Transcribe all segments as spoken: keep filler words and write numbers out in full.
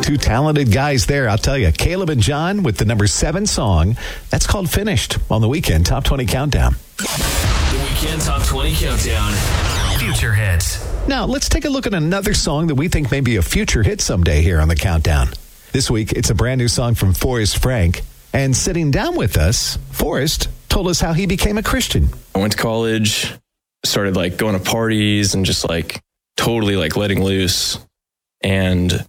Two talented guys there, I'll tell you. Caleb and John with the number seven song. That's called Finished on the Weekend Top twenty Countdown. The Weekend Top twenty Countdown. Future hits. Now, let's take a look at another song that we think may be a future hit someday here on the Countdown. This week, it's a brand new song from Forrest Frank. And sitting down with us, Forrest told us how he became a Christian. I went to college, started like going to parties and just like totally like letting loose. And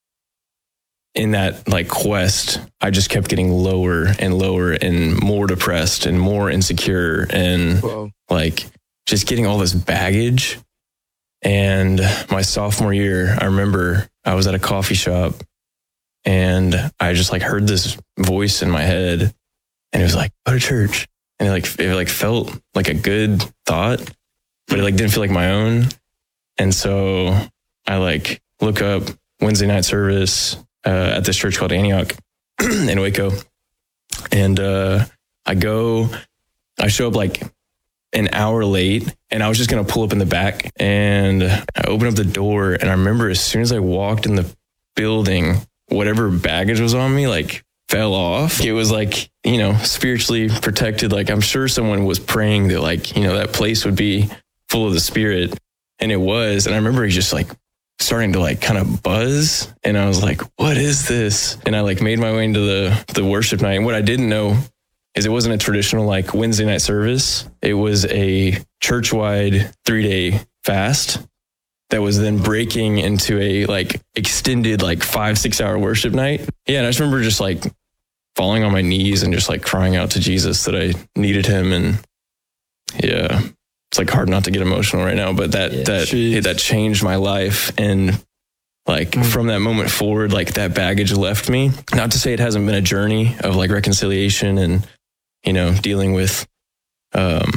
in that like quest, I just kept getting lower and lower and more depressed and more insecure and Whoa. like just getting all this baggage. And my sophomore year, I remember I was at a coffee shop and I just like heard this voice in my head and it was like, go to church. And it like, it like felt like a good thought, but it like didn't feel like my own. And so I like look up Wednesday night service uh, at this church called Antioch in Waco. And uh, I go, I show up like an hour late and I was just going to pull up in the back and I open up the door. And I remember as soon as I walked in the building, whatever baggage was on me, like fell off. It was like, you know, spiritually protected. Like I'm sure someone was praying that like, you know, that place would be full of the Spirit, and it was. And I remember he just like starting to like kind of buzz. And I was like, what is this? And I like made my way into the, the worship night. And what I didn't know is it wasn't a traditional like Wednesday night service. It was a church-wide three-day fast that was then breaking into a like extended like five, six hour worship night. Yeah. And I just remember just like falling on my knees and just like crying out to Jesus that I needed him. And yeah, it's like hard not to get emotional right now, but that, yeah, that, it, that changed my life. And like mm. from that moment forward, like that baggage left me. Not to say it hasn't been a journey of like reconciliation and, you know, dealing with, um,